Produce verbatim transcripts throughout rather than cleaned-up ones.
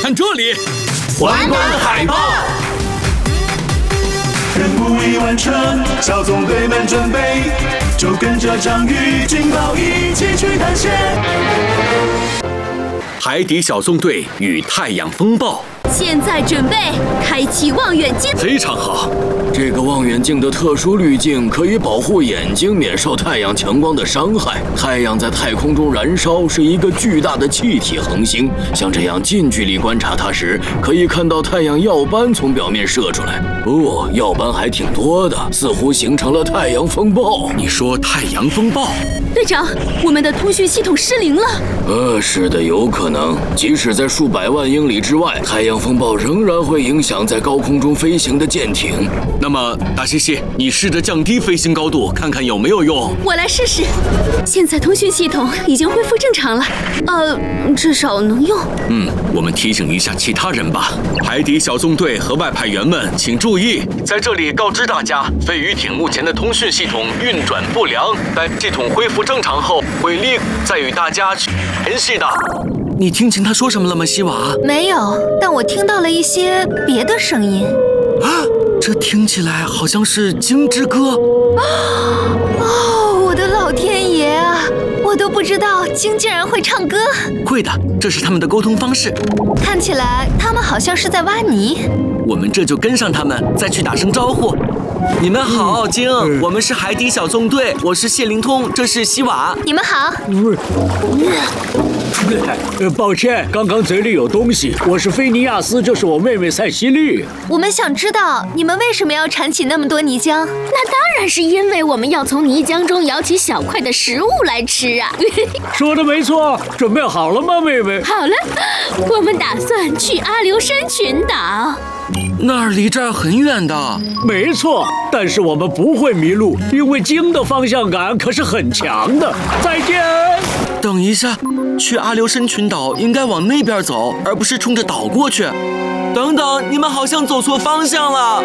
看这里， 玩转海豹。 任务已完成，小纵队们准备，就跟着章鱼警报一起去探险。 海底小纵队与太阳风暴。 现在准备开启望远镜。 非常好。 这个望远镜的特殊滤镜可以保护眼睛免受太阳强光的伤害。太阳在太空中燃烧是一个巨大的气体恒星，像这样近距离观察它时，可以看到太阳耀斑从表面射出来。哦，耀斑还挺多的，似乎形成了太阳风暴。 你说太阳风暴？ 队长，我们的通讯系统失灵了。 呃，是的，有可能。即使在数百万英里之外，太阳风暴仍然会影响在高空中飞行的舰艇。 那么，大西西，你试着降低飞行高度，看看有没有用。 我来试试。现在通讯系统已经恢复正常了，呃，至少能用。 嗯，我们提醒一下其他人吧。海底小纵队和外派员们，请注意，在这里告知大家，飞鱼艇目前的通讯系统运转不良，待系统恢复正常后，会立再与大家联系的。你听清他说什么了吗，西瓦？ 没有，但我听到了一些别的声音。 啊，这听起来好像是鲸之歌。 哦，我的老天爷啊！我都不知道鲸竟然会唱歌。 会的，这是他们的沟通方式。 看起来他们好像是在挖泥。 我们这就跟上他们，再去打声招呼。你们好，鲸、嗯，我们是海底小纵队，我是谢灵通，这是西瓦。 你们好。 嗯呃，抱歉，刚刚嘴里有东西。我是菲尼亚斯，这是我妹妹塞西莉。 我们想知道你们为什么要产起那么多泥浆？ 那当然是因为我们要从泥浆中舀起小块的食物来吃啊！ 说的没错，准备好了吗，妹妹？ 好了，我们打算去阿留申群岛。 那儿离这儿很远的。 没错，但是我们不会迷路，因为鲸的方向感可是很强的。再见。 等一下，去阿留申群岛应该往那边走，而不是冲着岛过去。等等，你们好像走错方向了。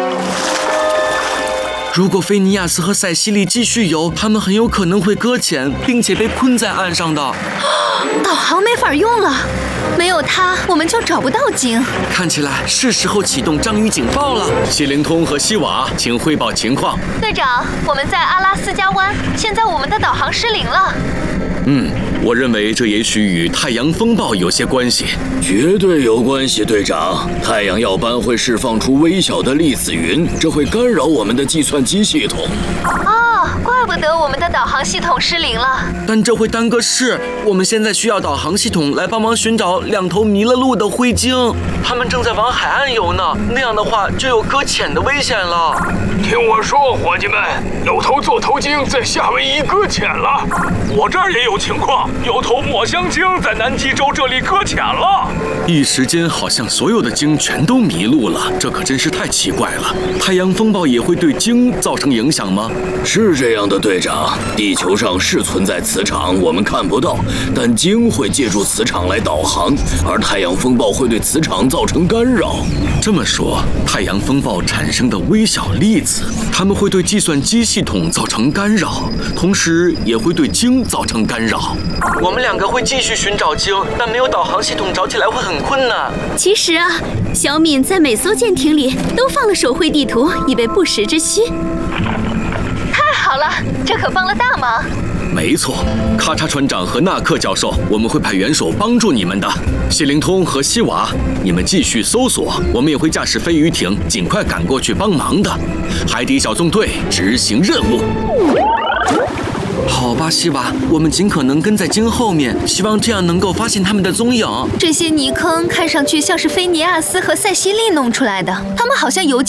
如果菲尼亚斯和塞西莉继续游，他们很有可能会搁浅，并且被困在岸上的。 导航没法用了，没有它，我们就找不到鲸。 看起来是时候启动章鱼警报了。谢灵通和西瓦，请汇报情况。 队长，我们在阿拉斯加湾，现在我们的导航失灵了。 嗯，我认为这也许与太阳风暴有些关系。 绝对有关系，队长。太阳耀斑会释放出微小的粒子云，这会干扰我们的计算机系统。 哦，怪不得我们的导航系统失灵了。 但这会耽搁事。我们现在需要导航系统来帮忙寻找两头迷了路的灰鲸，它们正在往海岸游呢。那样的话，就有搁浅的危险了。 听我说，伙计们，有头座头鲸在夏威夷搁浅了。我这儿也有情况，有头抹香鲸在南极洲这里搁浅了。 一时间，好像所有的鲸全都迷路了，这可真是太奇怪了。太阳风暴也会对鲸造成影响吗？ 是这样的，队长。地球上是存在磁场，我们看不到，但鲸会借助磁场来导航，而太阳风暴会对磁场造成干扰。 这么说，太阳风暴产生的微小粒子，它们会对计算机系统造成干扰，同时也会对鲸造成干扰。我们两个会继续寻找鲸，但没有导航系统找起来会很困难。 其实啊，小敏在每艘舰艇里都放了手绘地图，以备不时之需。太好了，这可帮了大忙。 没错，咔嚓船长和纳克教授，我们会派元首帮助你们的。谢灵通和西瓦，你们继续搜索，我们也会驾驶飞鱼艇尽快赶过去帮忙的。海底小纵队执行任务。好吧，西瓦，我们尽可能跟在鲸后面，希望这样能够发现他们的踪影。 这些泥坑看上去像是菲尼亚斯和塞西莉弄出来的，他们好像游